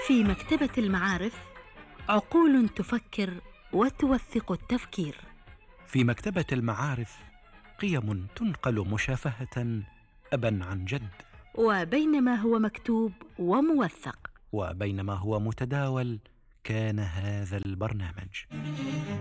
في مكتبة المعارف، عقول تفكر وتوثق التفكير. في مكتبة المعارف، قيم تنقل مشافهة أبا عن جد. وبينما هو مكتوب وموثق، وبينما هو متداول، كان هذا البرنامج.